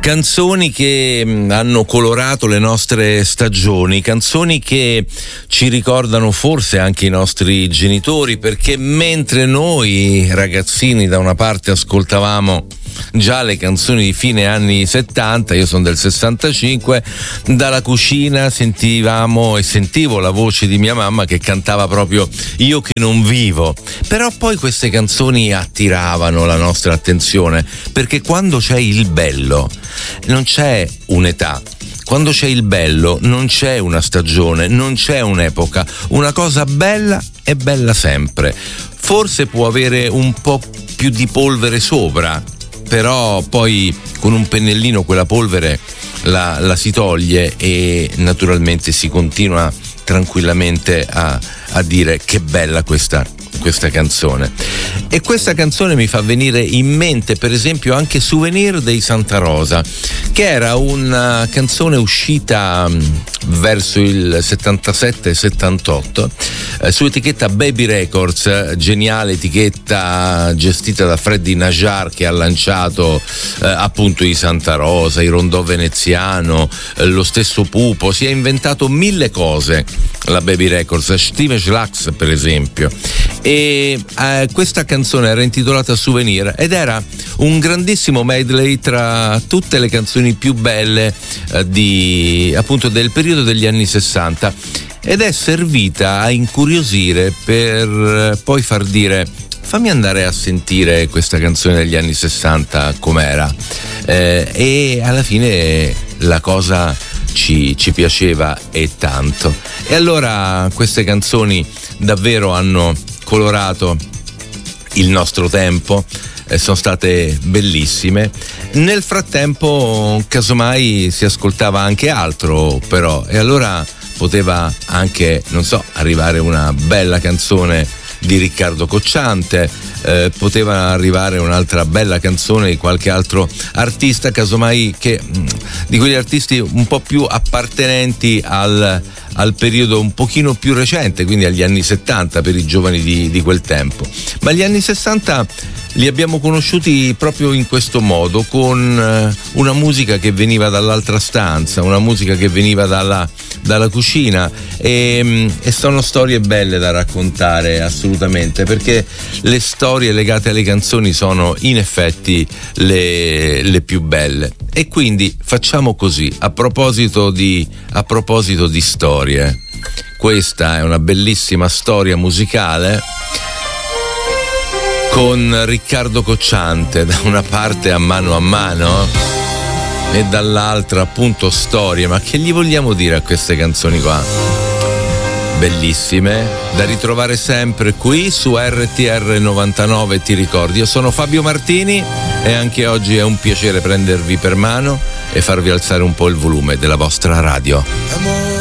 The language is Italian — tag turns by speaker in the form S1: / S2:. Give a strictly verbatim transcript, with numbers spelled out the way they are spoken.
S1: Canzoni che hanno colorato le nostre stagioni, canzoni che ci ricordano forse anche i nostri genitori, perché mentre noi ragazzini da una parte ascoltavamo già le canzoni di fine anni settanta, io sono del sessantacinque, dalla cucina sentivamo e sentivo la voce di mia mamma che cantava proprio Io che non vivo. Però poi queste canzoni attiravano la nostra attenzione, perché quando c'è il bello non c'è un'età. Quando c'è il bello non c'è una stagione, non c'è un'epoca. Una cosa bella è bella sempre. Forse può avere un po' più di polvere sopra, però poi con un pennellino quella polvere la, la si toglie e naturalmente si continua tranquillamente a, a dire che bella questa, questa canzone. E questa canzone mi fa venire in mente per esempio anche Souvenir dei Santa Rosa, che era una canzone uscita verso il settantasette settantotto eh, su etichetta Baby Records, geniale etichetta gestita da Freddy Najar, che ha lanciato eh, appunto i Santa Rosa, i Rondò Veneziano, eh, lo stesso Pupo. Si è inventato mille cose la Baby Records, Steven Schlax per esempio, e eh, questa canzone era intitolata Souvenir ed era un grandissimo medley tra tutte le canzoni più belle eh, di appunto del periodo degli anni sessanta, ed è servita a incuriosire per eh, poi far dire fammi andare a sentire questa canzone degli anni sessanta com'era, eh, e alla fine la cosa ci, ci piaceva e tanto. E allora queste canzoni davvero hanno colorato il nostro tempo, eh, sono state bellissime. Nel frattempo casomai si ascoltava anche altro però, e allora poteva anche, non so, arrivare una bella canzone di Riccardo Cocciante, eh, poteva arrivare un'altra bella canzone di qualche altro artista, casomai che di quegli artisti un po' più appartenenti al, al periodo un pochino più recente, quindi agli anni settanta per i giovani di, di quel tempo. Ma gli anni sessanta li abbiamo conosciuti proprio in questo modo, con una musica che veniva dall'altra stanza, una musica che veniva dalla, dalla cucina, e, e sono storie belle da raccontare assolutamente, perché le storie legate alle canzoni sono in effetti le, le più belle. E quindi facciamo così, a proposito di, a proposito di storie, questa è una bellissima storia musicale con Riccardo Cocciante, da una parte A mano a mano e dall'altra appunto storie. Ma che gli vogliamo dire a queste canzoni qua? Bellissime, da ritrovare sempre qui su R T R novantanove. Ti ricordi, io sono Fabio Martini e anche oggi è un piacere prendervi per mano e farvi alzare un po' il volume della vostra radio.